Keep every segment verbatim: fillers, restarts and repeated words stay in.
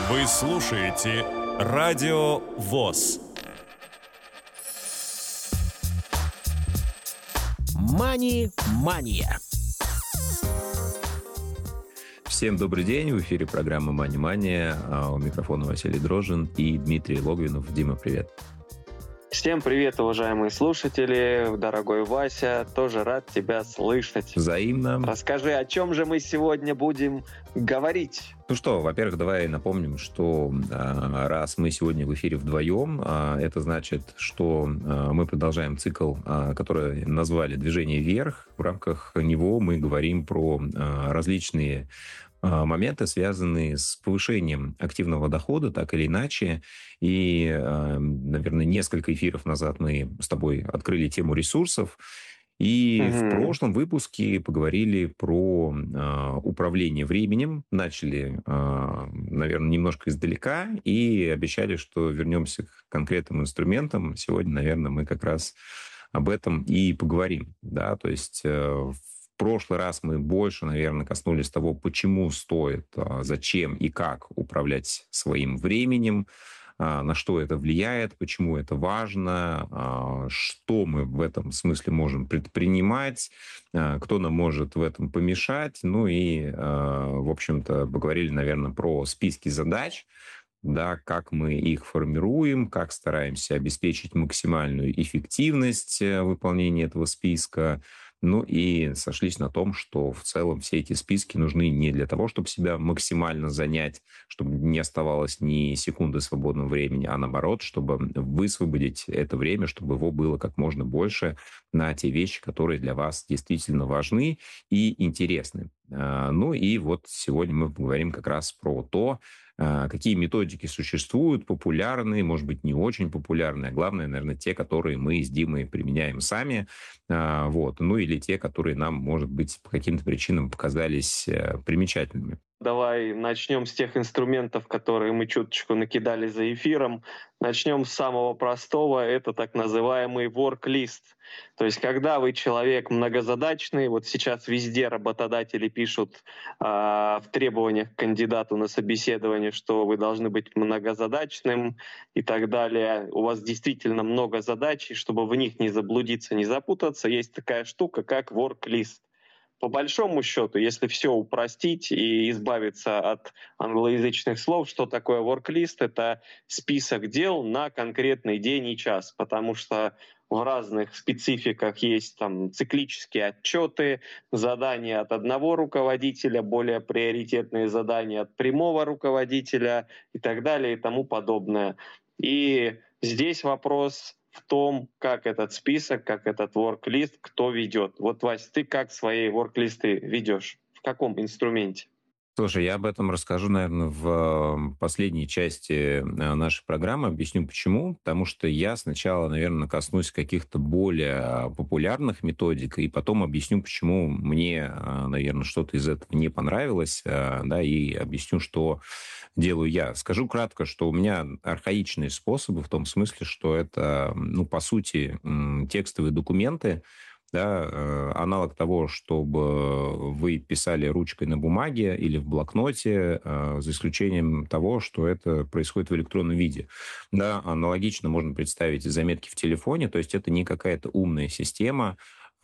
Вы слушаете Радио ВОС. Мани-мания. Всем добрый день. В эфире программа «Мани-мания». А у микрофона Василий Дрожжин и Дмитрий Логвинов. Дима, привет. Всем привет, уважаемые слушатели. Дорогой Вася, тоже рад тебя слышать. Взаимно. Расскажи, о чем же мы сегодня будем говорить? Ну что, во-первых, давай напомним, что а, раз мы сегодня в эфире вдвоем, а, это значит, что а, мы продолжаем цикл, а, который назвали «Движение вверх». В рамках него мы говорим про а, различные моменты, связанные с повышением активного дохода, так или иначе. И, наверное, несколько эфиров назад мы с тобой открыли тему ресурсов. И mm-hmm. в прошлом выпуске поговорили про э, управление временем. Начали, э, наверное, немножко издалека и обещали, что вернемся к конкретным инструментам. Сегодня, наверное, мы как раз об этом и поговорим. Да? То есть э, в прошлый раз мы больше, наверное, коснулись того, почему стоит, э, зачем и как управлять своим временем, на что это влияет, почему это важно, что мы в этом смысле можем предпринимать, кто нам может в этом помешать. Ну и, в общем-то, поговорили, наверное, про списки задач, да, как мы их формируем, как стараемся обеспечить максимальную эффективность выполнения этого списка. Ну и сошлись на том, что в целом все эти списки нужны не для того, чтобы себя максимально занять, чтобы не оставалось ни секунды свободного времени, а наоборот, чтобы высвободить это время, чтобы его было как можно больше на те вещи, которые для вас действительно важны и интересны. Ну и вот сегодня мы поговорим как раз про то, какие методики существуют, популярные, может быть, не очень популярные, а главное, наверное, те, которые мы с Димой применяем сами, вот, ну или те, которые нам, может быть, по каким-то причинам показались примечательными. Давай начнем с тех инструментов, которые мы чуточку накидали за эфиром. Начнем с самого простого, это так называемый work-list. То есть, когда вы человек многозадачный, вот сейчас везде работодатели пишут э, в требованиях к кандидату на собеседование, что вы должны быть многозадачным и так далее. У вас действительно много задач, и чтобы в них не заблудиться, не запутаться, есть такая штука, как work-list. По большому счету, если все упростить и избавиться от англоязычных слов, что такое work-list? Это список дел на конкретный день и час, потому что в разных спецификах есть там циклические отчеты, задания от одного руководителя, более приоритетные задания от прямого руководителя и так далее и тому подобное. И здесь вопрос в том, как этот список, как этот work-list, кто ведет. Вот, Вась, ты как свои work-листы ведешь? В каком инструменте? Слушай, я об этом расскажу, наверное, в последней части нашей программы. Объясню, почему. Потому что я сначала, наверное, коснусь каких-то более популярных методик, и потом объясню, почему мне, наверное, что-то из этого не понравилось, да, и объясню, что делаю я. Скажу кратко, что у меня архаичные способы в том смысле, что это, ну, по сути, текстовые документы, да, аналог того, чтобы вы писали ручкой на бумаге или в блокноте, за исключением того, что это происходит в электронном виде. Да, аналогично можно представить заметки в телефоне, то есть это не какая-то умная система,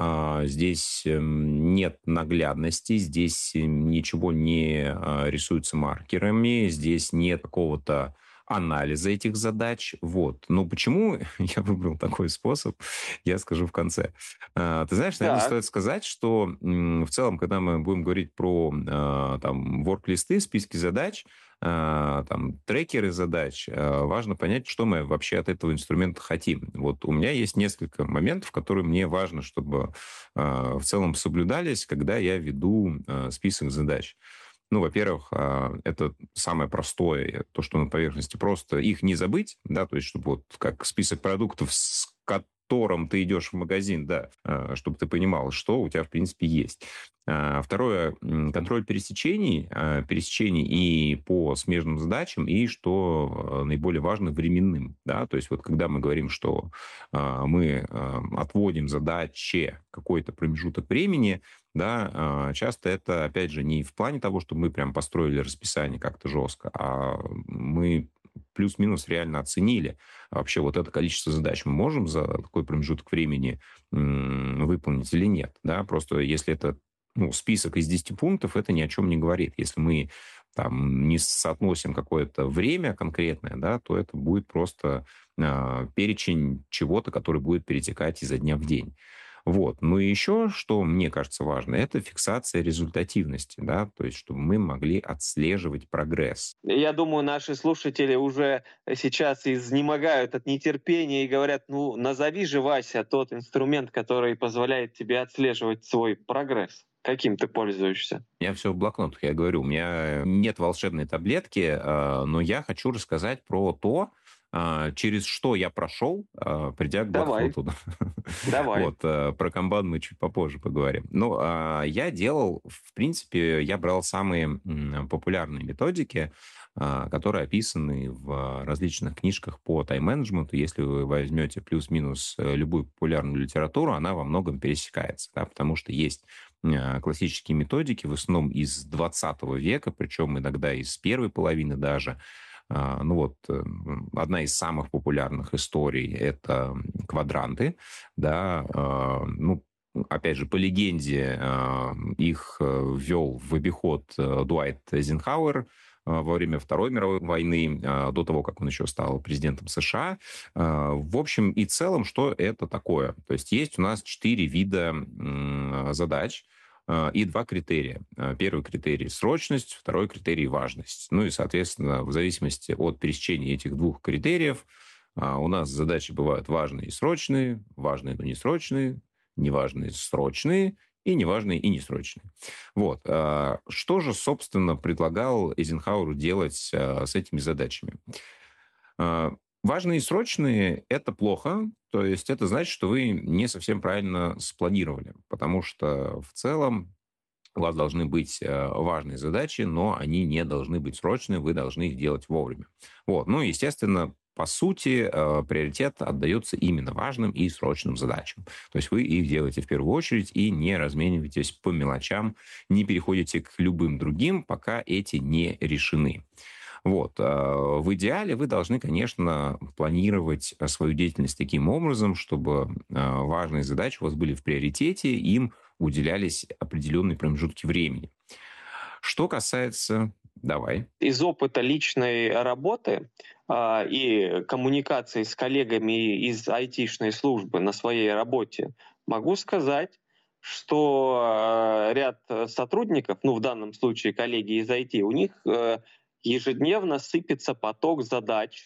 здесь нет наглядности, здесь ничего не рисуется маркерами, здесь нет какого-то анализа этих задач. Вот. Но почему я выбрал такой способ, я скажу в конце. Ты знаешь, наверное, так. Стоит сказать, что в целом, когда мы будем говорить про там, work-листы, списки задач, там, трекеры задач, важно понять, что мы вообще от этого инструмента хотим. Вот у меня есть несколько моментов, которые мне важно, чтобы в целом соблюдались, когда я веду список задач. Ну, во-первых, это самое простое, то, что на поверхности, просто их не забыть, да, то есть, чтобы вот как список продуктов, с которым ты идешь в магазин, да, чтобы ты понимал, что у тебя, в принципе, есть. Второе, контроль пересечений, пересечений и по смежным задачам, и, что наиболее важно, временным. Да? То есть вот когда мы говорим, что мы отводим задаче какой-то промежуток времени, да, а, часто это, опять же, не в плане того, что мы прям построили расписание как-то жестко, а мы плюс-минус реально оценили вообще вот это количество задач мы можем за такой промежуток времени м, выполнить или нет, да, просто если это ну, список из десяти пунктов, это ни о чем не говорит. Если мы там не соотносим какое-то время конкретное, да, то это будет просто э, перечень чего-то, который будет перетекать изо дня в день. Вот. Ну и еще, что мне кажется важно, это фиксация результативности, да, то есть чтобы мы могли отслеживать прогресс. Я думаю, наши слушатели уже сейчас изнемогают от нетерпения и говорят, ну, назови же, Вася, тот инструмент, который позволяет тебе отслеживать свой прогресс. Каким ты пользуешься? У меня все в блокнотах, я говорю, у меня нет волшебной таблетки, э, но я хочу рассказать про то, а, через что я прошел, а, придя к Давай, блокноту. давай. Вот, э, про канбан мы чуть попозже поговорим. Ну, а, я делал, в принципе, я брал самые м, популярные методики, а, которые описаны в различных книжках по тайм-менеджменту. Если вы возьмете плюс-минус э, любую популярную литературу, она во многом пересекается, да, потому что есть э, классические методики, в основном из двадцатого века, причем иногда из первой половины даже. А, Ну вот, э, одна из самых популярных историй– это квадранты, да, а, ну, опять же, по легенде, а, их э, ввел в обиход э, Дуайт Эйзенхауэр а, во время Второй мировой войны, а, до того, как он еще стал президентом США. А, В общем и целом, что это такое? То есть есть у нас четыре вида м, задач, а, и два критерия. А, Первый критерий– срочность, второй критерий– важность. Ну и, соответственно, в зависимости от пересечения этих двух критериев а, у нас задачи бывают важные и срочные, важные, но не срочные, неважные, срочные и неважные и несрочные. Вот. А, Что же, собственно, предлагал Эйзенхауэр делать а, с этими задачами? А, Важные и срочные– это плохо, то есть это значит, что вы не совсем правильно спланировали, потому что в целом у вас должны быть э, важные задачи, но они не должны быть срочные, вы должны их делать вовремя. Вот. Ну, естественно, по сути, э, приоритет отдается именно важным и срочным задачам. То есть вы их делаете в первую очередь и не размениваетесь по мелочам, не переходите к любым другим, пока эти не решены. Вот. а В идеале вы должны, конечно, планировать а, свою деятельность таким образом, чтобы а, важные задачи у вас были в приоритете, им уделялись определенные промежутки времени. Что касается... Давай. Из опыта личной работы а, и коммуникации с коллегами из айтишной службы на своей работе могу сказать, что а, ряд э, сотрудников, ну в данном случае коллеги из ай ти, у них э, ежедневно сыпется поток задач,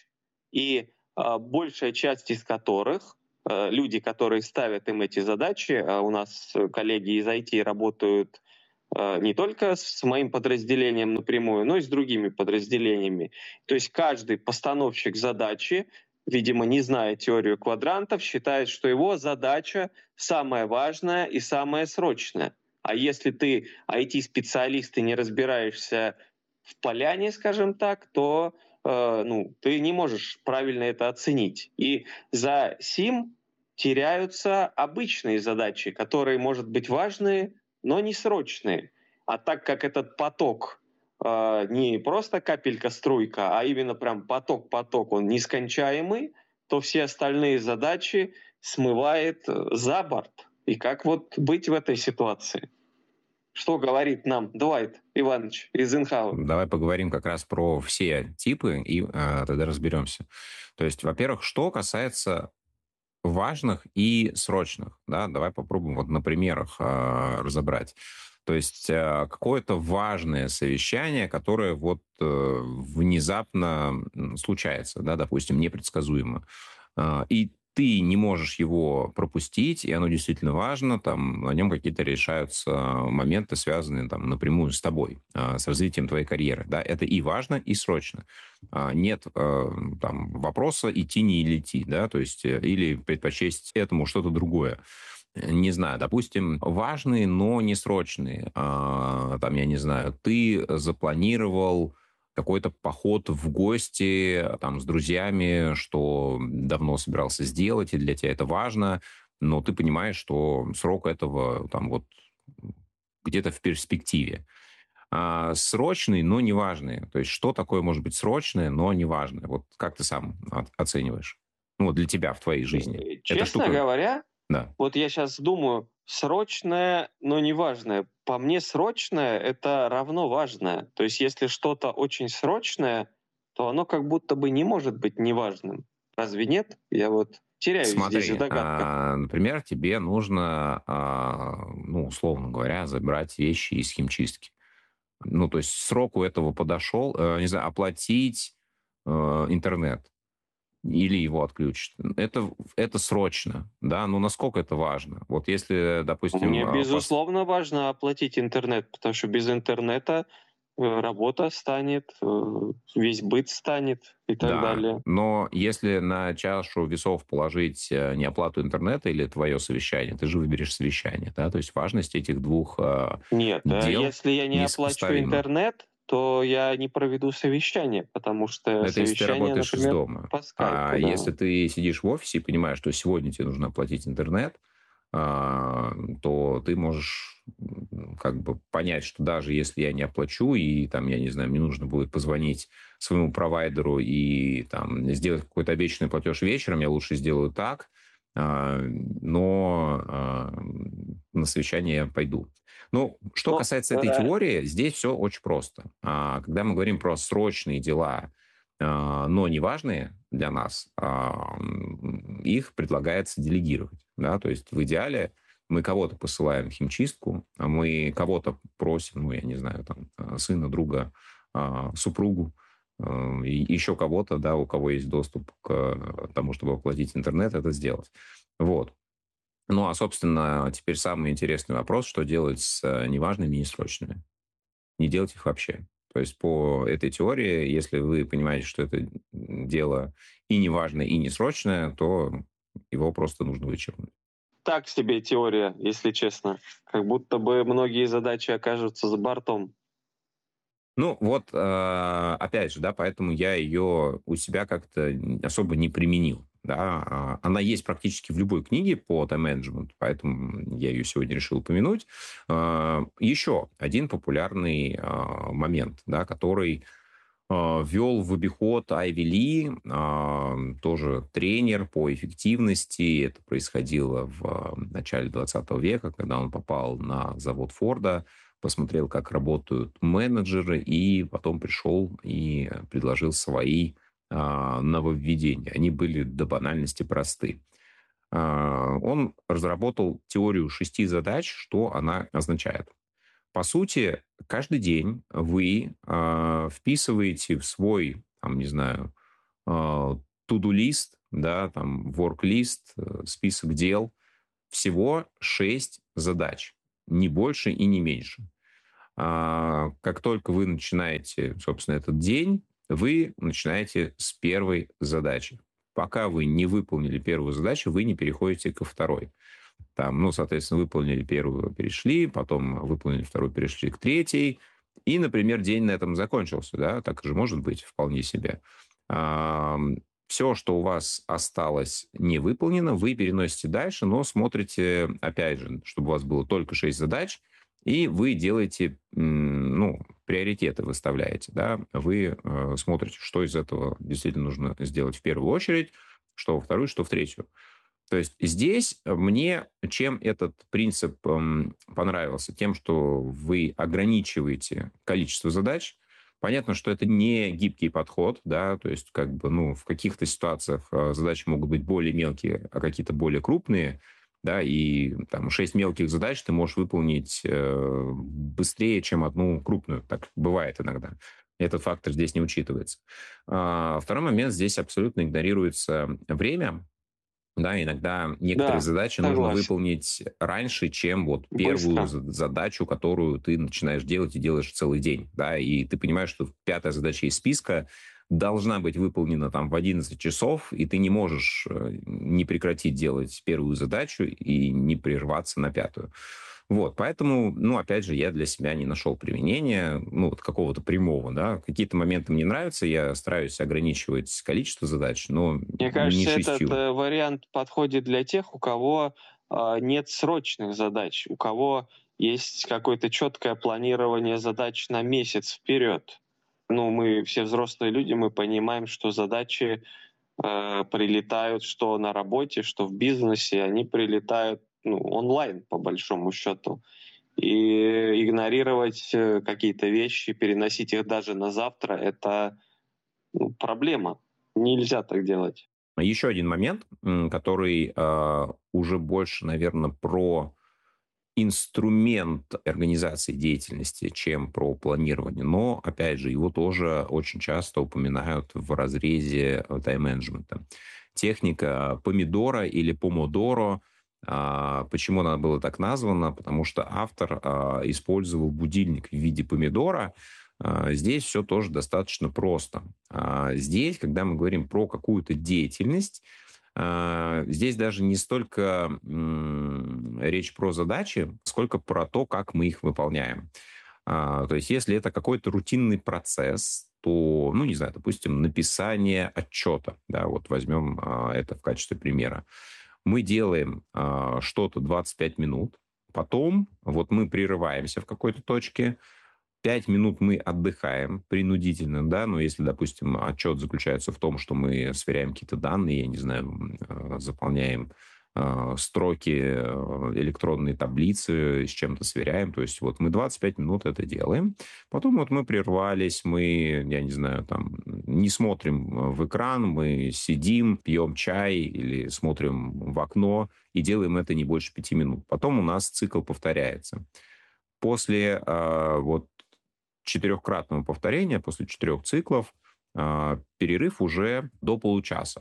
и а, большая часть из которых э, люди, которые ставят им эти задачи, а у нас э, коллеги из ай ти работают э, не только с моим подразделением напрямую, но и с другими подразделениями. То есть каждый постановщик задачи, видимо, не зная теорию квадрантов, считает, что его задача самая важная и самая срочная. А если ты ай ти-специалист и не разбираешься в поляне, скажем так, то э, ну, ты не можешь правильно это оценить. И за сим теряются обычные задачи, которые, может быть, важные, но не срочные. А так как этот поток э, не просто капелька-струйка, а именно прям поток-поток, он нескончаемый, то все остальные задачи смывает э, за борт. И как вот быть в этой ситуации? Что говорит нам Дуайт Иванович Эйзенхауэр? Давай поговорим как раз про все типы и а, тогда разберемся. То есть, во-первых, что касается важных и срочных, да, давай попробуем вот на примерах а, разобрать. То есть а, какое-то важное совещание, которое вот э, внезапно м, случается, да, допустим, непредсказуемо. А, и ты не можешь его пропустить, и оно действительно важно, там на нем какие-то решаются моменты, связанные там напрямую с тобой, а, с развитием твоей карьеры, да, это и важно, и срочно. А, Нет э, там вопроса идти, не лети, да, то есть э, или предпочесть этому что-то другое. Не знаю, допустим, важные, но не срочные. А, Там, я не знаю, ты запланировал какой-то поход в гости там, с друзьями, что давно собирался сделать, и для тебя это важно, но ты понимаешь, что срок этого там вот где-то в перспективе. А срочный, но неважный. То есть что такое может быть срочное, но неважное? Вот как ты сам оцениваешь? Ну, вот для тебя в твоей жизни. Честно Эта штука... говоря, Да. вот я сейчас думаю, срочное, но неважное. По мне, срочное — это равно важное. То есть если что-то очень срочное, то оно как будто бы не может быть неважным. Разве нет? Я вот теряюсь здесь в Смотри, догадках. а, например, тебе нужно, а, ну, условно говоря, забрать вещи из химчистки. Ну, то есть срок у этого подошел, э, не знаю, оплатить э, интернет или его отключат. Это, это срочно, да, но насколько это важно? Вот если, допустим... Мне, э, пос- безусловно, важно оплатить интернет, потому что без интернета э, работа станет, э, весь быт станет и так Да, далее. но если на чашу весов положить э, не оплату интернета или твое совещание, ты же выберешь совещание, да, то есть важность этих двух э, Нет, а дел если я не оплачу несопоставима. интернет, то я не проведу совещание, потому что Это если ты совещание, работаешь из например, дома. по А скайпу, да. если ты сидишь в офисе и понимаешь, что сегодня тебе нужно оплатить интернет, а, то ты можешь м, как бы понять, что даже если я не оплачу, и там, я не знаю, мне нужно будет позвонить своему провайдеру и там сделать какой-то обещанный платеж вечером, я лучше сделаю так, а, но а, на совещание я пойду. Ну, что Но касается этой э, теории, здесь все очень просто. А, когда мы говорим про срочные дела, а, но неважные для нас, а, м, их предлагается делегировать. Да? То есть в идеале мы кого-то посылаем в химчистку, а мы кого-то просим, ну, я не знаю, там, а, сына, друга, а, супругу, а, и еще кого-то, да, у кого есть доступ к тому, чтобы оплатить интернет, это сделать. Вот. Ну, а, собственно, теперь самый интересный вопрос, что делать с э, неважными и несрочными. Не делать их вообще. То есть по этой теории, если вы понимаете, что это дело и неважное, и несрочное, то его просто нужно вычеркнуть. так себе теория, если честно. Как будто бы многие задачи окажутся за бортом. Ну, вот, э, опять же, да, поэтому я ее у себя как-то особо не применил. Да. А, Она есть практически в любой книге по тайм-менеджменту, поэтому я ее сегодня решил упомянуть. А, Еще один популярный а, момент, да, который а, ввел в обиход Айви Ли, а, тоже тренер по эффективности. Это происходило в а, начале двадцатого века, когда он попал на завод Форда, посмотрел, как работают менеджеры, и потом пришел и предложил свои а, нововведения. Они были до банальности просты. А, Он разработал теорию шести задач, что она означает. По сути, каждый день вы а, вписываете в свой, там, не знаю, а, to-do-лист, да, там, work-лист, э, список дел, всего шесть задач, не больше и не меньше. А, Как только вы начинаете, собственно, этот день, вы начинаете с первой задачи. Пока вы не выполнили первую задачу, вы не переходите ко второй. Там, ну, соответственно, выполнили первую, перешли, потом выполнили вторую, перешли к третьей. И, например, день на этом закончился. Да? Так же может быть вполне себе. Все, что у вас осталось не выполнено, вы переносите дальше, но смотрите, опять же, чтобы у вас было только шесть задач, и вы делаете, ну, приоритеты выставляете. Да? Вы э, смотрите, что из этого действительно нужно сделать в первую очередь, что во вторую, что в третью. То есть здесь мне чем этот принцип эм, понравился? Тем, что вы ограничиваете количество задач. Понятно, что это не гибкий подход, да, то есть как бы, ну, в каких-то ситуациях э, задачи могут быть более мелкие, а какие-то более крупные, да, и там шесть мелких задач ты можешь выполнить э, быстрее, чем одну крупную. Так бывает иногда. Этот фактор здесь не учитывается. А, второй момент, здесь абсолютно игнорируется время. Да, иногда некоторые Да, задачи нужно согласен. выполнить раньше, чем вот первую Быстро. за- задачу, которую ты начинаешь делать и делаешь целый день. Да, и ты понимаешь, что пятая задача из списка должна быть выполнена там в одиннадцать часов, и ты не можешь э, не прекратить делать первую задачу и не прерваться на пятую. Вот, поэтому, ну, опять же, я для себя не нашел применения, ну, вот какого-то прямого, да. Какие-то моменты мне нравятся, я стараюсь ограничивать количество задач, но Мне не кажется, этот шестью. э, вариант подходит для тех, у кого а, нет срочных задач, у кого есть какое-то четкое планирование задач на месяц вперед. Ну, мы все взрослые люди, мы понимаем, что задачи э, прилетают что на работе, что в бизнесе, они прилетают ну, онлайн, по большому счету. И игнорировать э, какие-то вещи, переносить их даже на завтра, это ну, проблема. Нельзя так делать. Еще один момент, м, который э, уже больше, наверное, про инструмент организации деятельности, чем про планирование. Но, опять же, его тоже очень часто упоминают в разрезе э, тайм-менеджмента. Техника помидора или помодоро. А, Почему она была так названа? Потому что автор а, использовал будильник в виде помидора. А, Здесь все тоже достаточно просто. А, Здесь, когда мы говорим про какую-то деятельность, а, здесь даже не столько м, речь про задачи, сколько про то, как мы их выполняем. А, То есть, если это какой-то рутинный процесс, то, ну, не знаю, допустим, написание отчета, да, вот возьмем а, это в качестве примера. Мы делаем а, что-то двадцать пять минут, потом вот мы прерываемся в какой-то точке, пять минут мы отдыхаем принудительно, да, но если, допустим, отчет заключается в том, что мы сверяем какие-то данные, я не знаю, э, заполняем э, строки э, электронной таблицы, с чем-то сверяем, то есть вот мы двадцать пять минут это делаем, потом вот мы прервались, мы, я не знаю, там, не смотрим в экран, мы сидим, пьем чай или смотрим в окно и делаем это не больше пяти минут. Потом у нас цикл повторяется. После э, вот четырехкратного повторения, после четырех циклов, э, перерыв уже до получаса.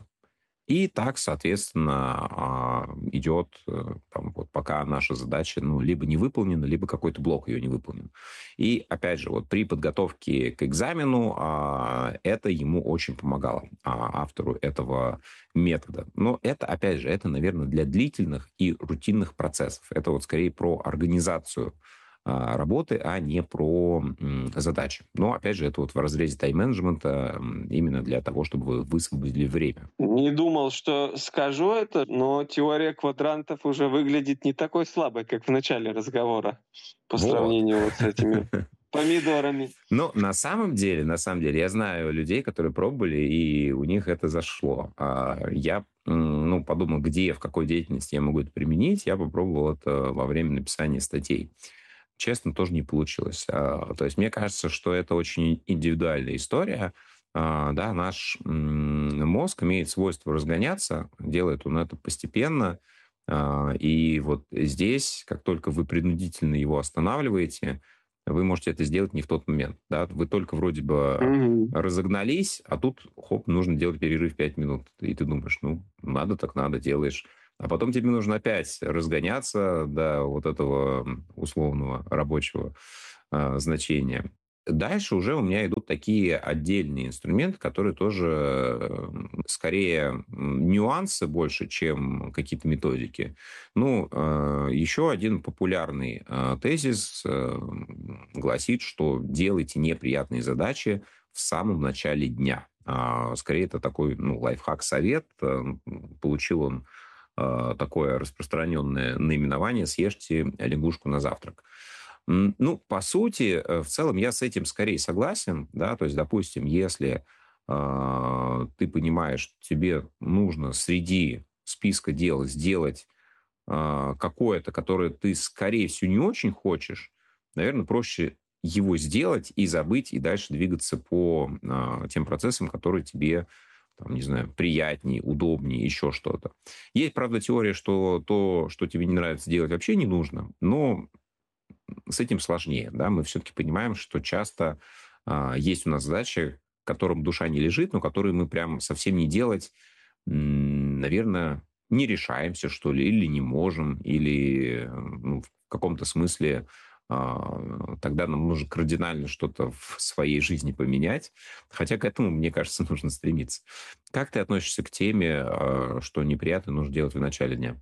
И так, соответственно, э, идет, э, там, вот, пока наша задача ну, либо не выполнена, либо какой-то блок ее не выполнен. И, опять же, вот при подготовке к экзамену э, это ему очень помогало, э, автору этого метода. Но это, опять же, это, наверное, для длительных и рутинных процессов. Это вот скорее про организацию а, работы, а не про м, задачи. Но, опять же, это вот в разрезе тайм-менеджмента м, именно для того, чтобы вы высвободили время. Не думал, что скажу это, но теория квадрантов уже выглядит не такой слабой, как в начале разговора, по Вот. сравнению вот с этими помидорами. Но на самом деле, на самом деле, я знаю людей, которые пробовали, и у них это зашло. А Я м, ну, подумал, где, в какой деятельности я могу это применить. Я попробовал это во время написания статей. Честно, тоже не получилось. А, То есть мне кажется, что это очень индивидуальная история. А, Да, наш м, мозг имеет свойство разгоняться, делает он это постепенно. А, И вот здесь, как только вы принудительно его останавливаете, вы можете это сделать не в тот момент. Да? Вы только вроде бы Мгм. разогнались, а тут, хоп, нужно делать перерыв пять минут. И ты думаешь, ну, надо так надо, делаешь. А потом тебе нужно опять разгоняться до вот этого м, условного рабочего а, значения. Дальше уже у меня идут такие отдельные инструменты, которые тоже э, скорее м, нюансы больше, чем какие-то методики. Ну, э, еще один популярный э, тезис э, гласит, что делайте неприятные задачи в самом начале дня. А, Скорее, это такой ну, лайфхак-совет. Э, Получил он э, такое распространенное наименование «Съешьте лягушку на завтрак». М, Ну, по сути, э, в целом я с этим скорее согласен, да, то есть, допустим, если а, ты понимаешь, что тебе нужно среди списка дел сделать а, какое-то, которое ты, скорее всего, не очень хочешь, наверное, проще его сделать и забыть, и дальше двигаться по а, тем процессам, которые тебе, там, не знаю, приятнее, удобнее, еще что-то. Есть, правда, теория, что то, что тебе не нравится делать, вообще не нужно, но с этим сложнее. Да? Мы все-таки понимаем, что часто а, есть у нас задачи, к которым душа не лежит, но которые мы прям совсем не делать, м, наверное, не решаемся, что ли, или не можем, или э, ну, в каком-то смысле а, тогда нам нужно кардинально что-то в своей жизни поменять. Хотя к этому, мне кажется, нужно стремиться. Как ты относишься к теме, а, что неприятно нужно делать в начале дня?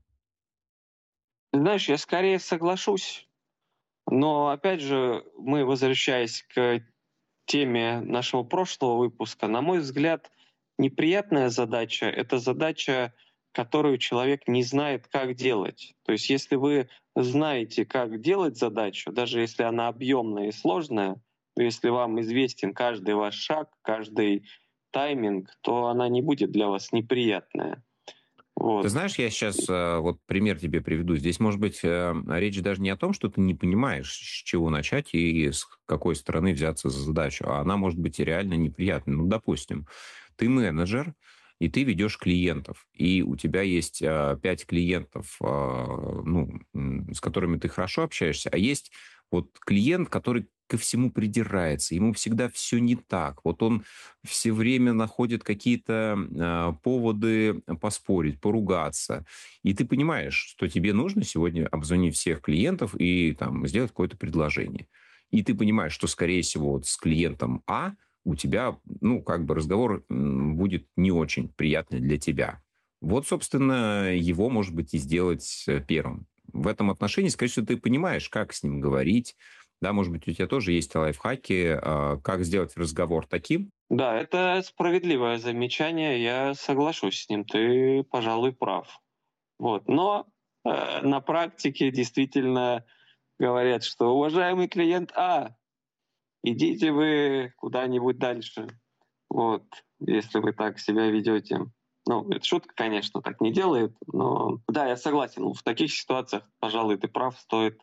Знаешь, я скорее соглашусь, но опять же, мы, возвращаясь к теме нашего прошлого выпуска, на мой взгляд, неприятная задача — это задача, которую человек не знает, как делать. То есть если вы знаете, как делать задачу, даже если она объемная и сложная, то если вам известен каждый ваш шаг, каждый тайминг, то она не будет для вас неприятная. Ты Вот. знаешь, я сейчас э, вот пример тебе приведу. Здесь, может быть, э, речь даже не о том, что ты не понимаешь, с чего начать и с какой стороны взяться за задачу, а она может быть реально неприятной. Ну, допустим, ты менеджер, и ты ведешь клиентов, и у тебя есть э, пять клиентов, э, ну, м, с которыми ты хорошо общаешься, а есть вот клиент, который ко всему придирается, ему всегда все не так. Вот он все время находит какие-то э, поводы поспорить, поругаться. И ты понимаешь, что тебе нужно сегодня обзвонить всех клиентов и там, сделать какое-то предложение. И ты понимаешь, что, скорее всего, вот с клиентом А у тебя, ну, как бы разговор м, будет не очень приятный для тебя. Вот, собственно, его, может быть, и сделать э, первым. В этом отношении, скорее всего, ты понимаешь, как с ним говорить. Да, может быть, у тебя тоже есть лайфхаки, э, как сделать разговор таким. Да, это справедливое замечание, я соглашусь с ним, ты, пожалуй, прав. Вот. Но э, на практике действительно говорят, что уважаемый клиент А, идите вы куда-нибудь дальше. Вот, если вы так себя ведете. Ну, это шутка, конечно, так не делает, но да, я согласен. В таких ситуациях, пожалуй, ты прав, стоит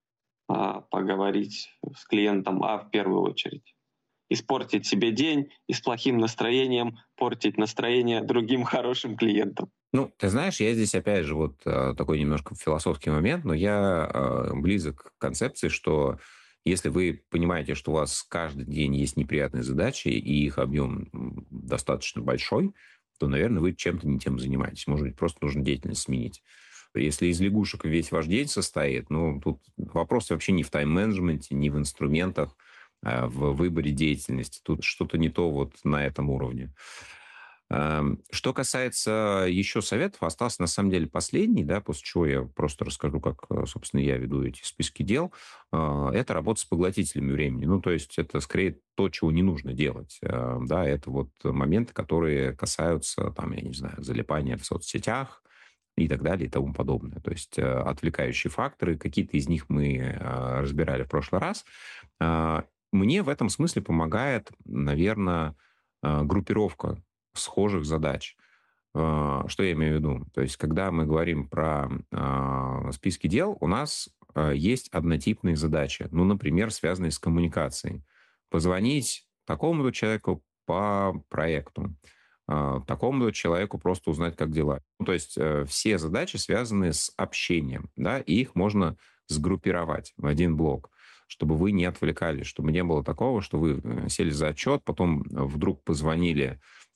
а, поговорить с клиентом А в первую очередь. Испортить себе день и с плохим настроением портить настроение другим хорошим клиентам. Ну, ты знаешь, я здесь опять же вот э, такой немножко философский момент, но я э, близок к концепции, что если вы понимаете, что у вас каждый день есть неприятные задачи, и их объем м, достаточно большой, то, наверное, вы чем-то не тем занимаетесь. Может быть, просто нужно деятельность сменить. Если из лягушек весь ваш день состоит, ну, тут вопрос вообще не в тайм-менеджменте, не в инструментах, а в выборе деятельности. Тут что-то не то вот на этом уровне. Эм, Что касается еще советов, остался на самом деле последний, да, после чего я просто расскажу, как, э, собственно, я веду эти списки дел. Э, Это работа с поглотителями времени. Ну, то есть это скорее то, чего не нужно делать. Э, Да, это вот моменты, которые касаются, там, я не знаю, залипания в соцсетях и так далее и тому подобное. То есть э, отвлекающие факторы, какие-то из них мы э, разбирали в прошлый раз. Э, Мне в этом смысле помогает, наверное, группировка схожих задач. А, Что я имею в виду? То есть, когда мы говорим про а, списки дел, у нас а, есть однотипные задачи. Ну, например, связанные с коммуникацией. Позвонить такому-то человеку по проекту, а, такому-то человеку просто узнать, как дела. Ну, то есть, э, все задачи связаны с общением, да, и их можно сгруппировать в один блок, чтобы вы не отвлекались, чтобы не было такого, что вы э, сели за отчет, потом вдруг позвонили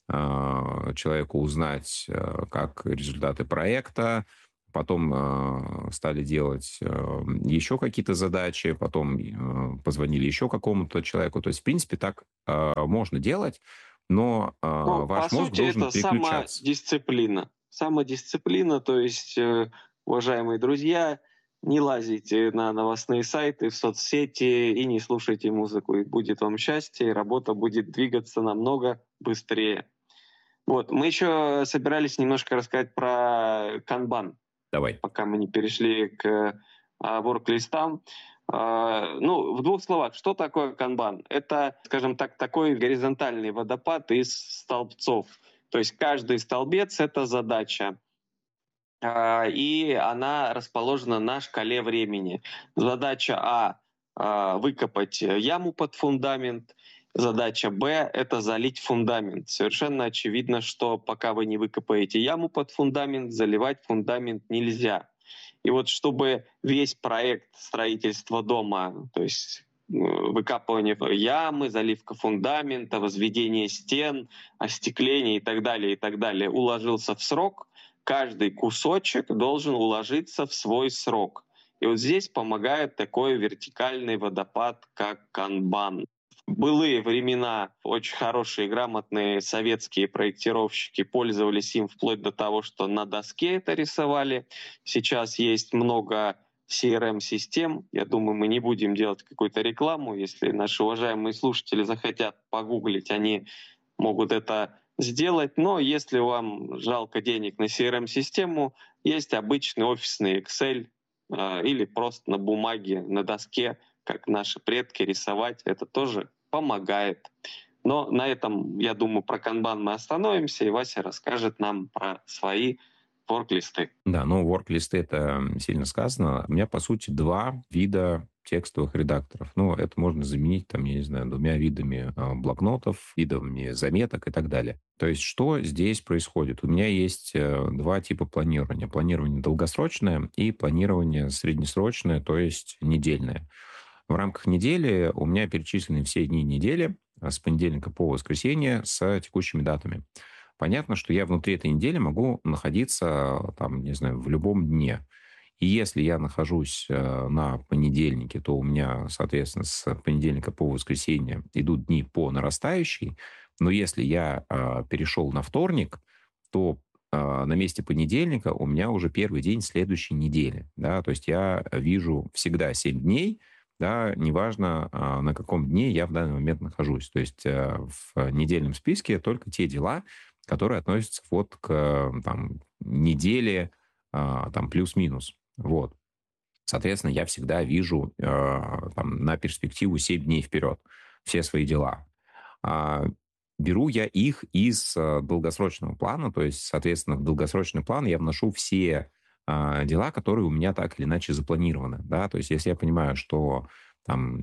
а, человеку узнать, э, как результаты проекта, потом э, стали делать э, еще какие-то задачи, потом э, позвонили еще какому-то человеку. То есть, в принципе, так э, можно делать, но э, Ну, по ваш мозг сути, должен это переключаться. самодисциплина. Самодисциплина, то есть, э, уважаемые друзья, не лазите на новостные сайты, в соцсети и не слушайте музыку. И будет вам счастье, и работа будет двигаться намного быстрее. Вот, мы еще собирались немножко рассказать про канбан, Давай. пока мы не перешли к а, ворк-листам. А, ну, в двух словах, что такое канбан? Это, скажем так, такой горизонтальный водопад из столбцов. То есть каждый столбец — это задача, а, и она расположена на шкале времени. Задача А а, — выкопать яму под фундамент. Задача Б — это залить фундамент. Совершенно очевидно, что пока вы не выкопаете яму под фундамент, заливать фундамент нельзя. И вот чтобы весь проект строительства дома, то есть э, выкапывание ямы, заливка фундамента, возведение стен, остекление и так далее, и так далее, уложился в срок, каждый кусочек должен уложиться в свой срок. И вот здесь помогает такой вертикальный водопад, как канбан. В былые времена очень хорошие, грамотные советские проектировщики пользовались им вплоть до того, что на доске это рисовали. Сейчас есть много си эр эм-систем. Я думаю, мы не будем делать какую-то рекламу. Если наши уважаемые слушатели захотят погуглить, они могут это сделать. Но если вам жалко денег на си ар эм-систему, есть обычный офисный Excel э, или просто на бумаге, на доске, как наши предки, рисовать. Это тоже помогает. Но на этом, я думаю, про канбан мы остановимся, и Вася расскажет нам про свои ворк-листы. Да, ну, ворк-листы — это сильно сказано. У меня, по сути, два вида текстовых редакторов. Ну, это можно заменить, там, я не знаю, двумя видами а, блокнотов, видами заметок и так далее. То есть, что здесь происходит? У меня есть э, два типа планирования. Планирование долгосрочное и планирование среднесрочное, то есть недельное. В рамках недели у меня перечислены все дни недели а, с понедельника по воскресенье с текущими датами. Понятно, что я внутри этой недели могу находиться, там, не знаю, в любом дне. И если я нахожусь э, на понедельнике, то у меня, соответственно, с понедельника по воскресенье идут дни по нарастающей. Но если я э, перешел на вторник, то э, на месте понедельника у меня уже первый день следующей недели. Да? То есть я вижу всегда семь дней, да, неважно, э, на каком дне я в данный момент нахожусь. То есть э, в недельном списке только те дела, которые относятся вот к там, неделе а, там, плюс-минус. Вот. Соответственно, я всегда вижу а, там, на перспективу семь дней вперед все свои дела. А, беру я их из а, долгосрочного плана, то есть, соответственно, в долгосрочный план я вношу все а, дела, которые у меня так или иначе запланированы. Да? То есть, если я понимаю, что там,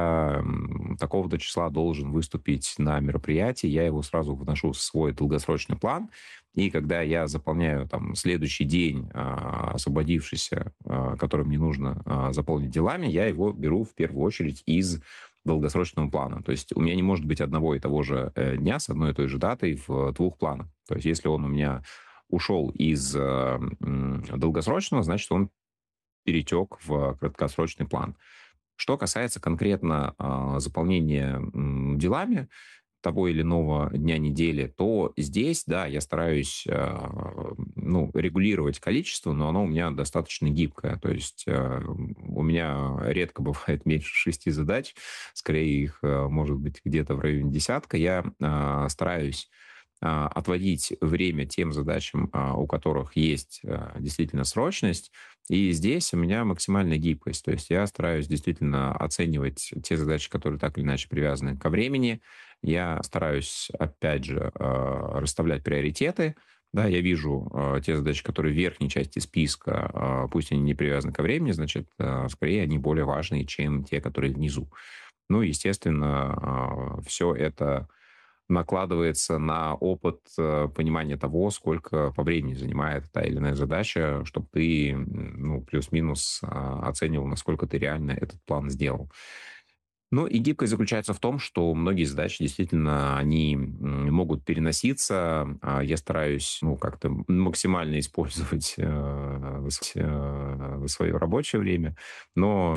я такого-то числа должен выступить на мероприятии, я его сразу вношу в свой долгосрочный план, и когда я заполняю там, следующий день, а, освободившийся, а, который мне нужно а, заполнить делами, я его беру в первую очередь из долгосрочного плана. То есть у меня не может быть одного и того же э, дня с одной и той же датой в двух планах. То есть если он у меня ушел из э, долгосрочного, значит, он перетек в краткосрочный план. Что касается конкретно э, заполнения э, делами того или иного дня недели, то здесь, да, я стараюсь э, ну, регулировать количество, но оно у меня достаточно гибкое. То есть э, у меня редко бывает меньше шести задач, скорее их э, может быть где-то в районе десятка. Я э, стараюсь отводить время тем задачам, у которых есть действительно срочность. И здесь у меня максимальная гибкость. То есть я стараюсь действительно оценивать те задачи, которые так или иначе привязаны ко времени. Я стараюсь, опять же, расставлять приоритеты. Да, я вижу те задачи, которые в верхней части списка, пусть они не привязаны ко времени, значит, скорее они более важные, чем те, которые внизу. Ну, естественно, все это накладывается на опыт э, понимания того, сколько по времени занимает та или иная задача, чтобы ты, ну, плюс-минус э, оценивал, насколько ты реально этот план сделал. Ну, и гибкость заключается в том, что многие задачи действительно, они могут переноситься. Я стараюсь, ну, как-то максимально использовать э, свое рабочее время, но